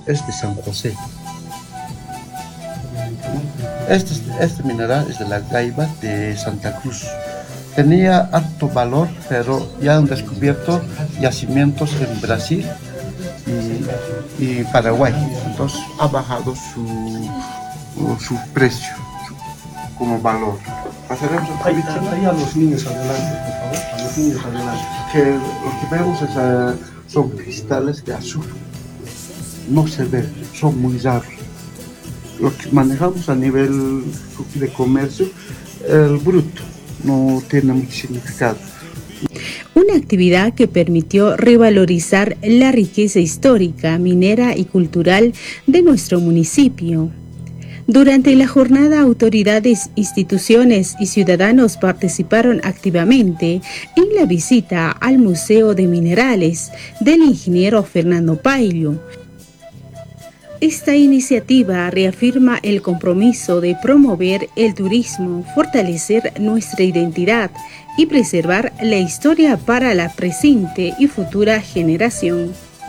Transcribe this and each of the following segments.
es de San José. Este mineral es de la Gaiba de Santa Cruz. Tenía alto valor, pero ya han descubierto yacimientos en Brasil y Paraguay. Entonces ha bajado su precio como valor. Pasaremos ahí a los niños adelante, por favor. A los niños adelante. Que lo que vemos son cristales de azul. No se ve, son muy raros. Lo que manejamos a nivel de comercio, el bruto, no tiene mucho significado. Una actividad que permitió revalorizar la riqueza histórica, minera y cultural de nuestro municipio. Durante la jornada, autoridades, instituciones y ciudadanos participaron activamente en la visita al Museo de Minerales del ingeniero Fernando Paillo. Esta iniciativa reafirma el compromiso de promover el turismo, fortalecer nuestra identidad y preservar la historia para la presente y futura generación.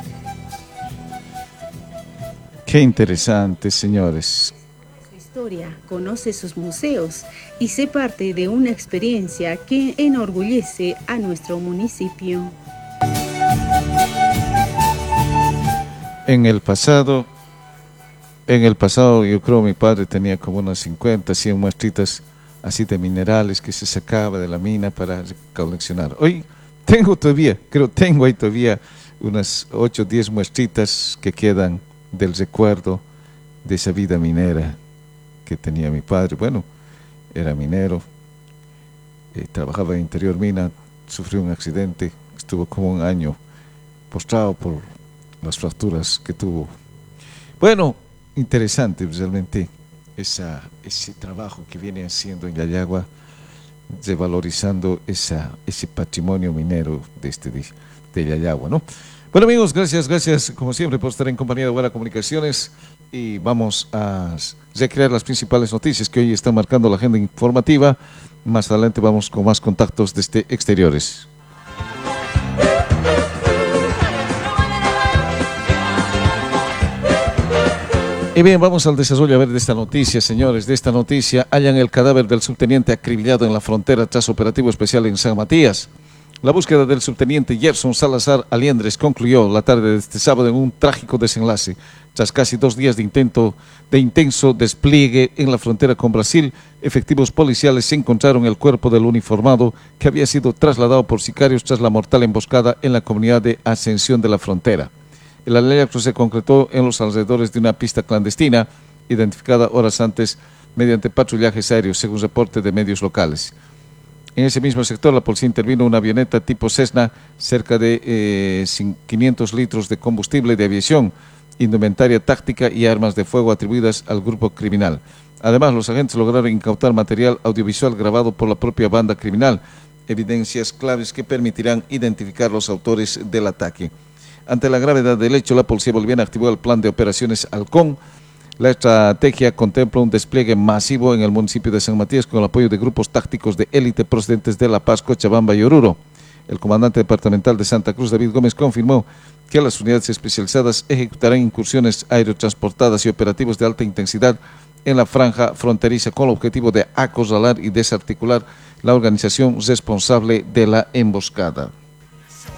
Qué interesante, señores. Historia, conoce sus museos y sé parte de una experiencia que enorgullece a nuestro municipio. En el pasado yo creo mi padre tenía como unas 50, 100 muestritas así de minerales que se sacaba de la mina para coleccionar. Hoy tengo ahí todavía unas 8 o 10 muestritas que quedan del recuerdo de esa vida minera que tenía mi padre. Bueno, era minero, trabajaba en interior mina, sufrió un accidente, estuvo como un año postrado por las fracturas que tuvo. Bueno, interesante realmente ese trabajo que viene haciendo en Yayagua, revalorizando ese patrimonio minero de Yayagua, ¿no? Bueno, amigos, gracias como siempre por estar en compañía de Buena Comunicaciones y vamos a recrear las principales noticias que hoy están marcando la agenda informativa. Más adelante vamos con más contactos desde exteriores. Y bien, vamos al desarrollo a ver de esta noticia, señores. De esta noticia, hallan el cadáver del subteniente acribillado en la frontera tras operativo especial en San Matías. La búsqueda del subteniente Gerson Salazar Aliendres concluyó la tarde de este sábado en un trágico desenlace. Tras casi 2 días de intenso despliegue en la frontera con Brasil, efectivos policiales encontraron el cuerpo del uniformado que había sido trasladado por sicarios tras la mortal emboscada en la comunidad de Ascensión de la Frontera. El hallazgo se concretó en los alrededores de una pista clandestina, identificada horas antes mediante patrullajes aéreos, según reporte de medios locales. En ese mismo sector, la policía intervino una avioneta tipo Cessna, cerca de 500 litros de combustible de aviación, indumentaria táctica y armas de fuego atribuidas al grupo criminal. Además, los agentes lograron incautar material audiovisual grabado por la propia banda criminal, evidencias claves que permitirán identificar los autores del ataque. Ante la gravedad del hecho, la policía boliviana activó el plan de operaciones Halcón. La estrategia contempla un despliegue masivo en el municipio de San Matías con el apoyo de grupos tácticos de élite procedentes de La Paz, Cochabamba y Oruro. El comandante departamental de Santa Cruz, David Gómez, confirmó que las unidades especializadas ejecutarán incursiones aerotransportadas y operativos de alta intensidad en la franja fronteriza con el objetivo de acorralar y desarticular la organización responsable de la emboscada.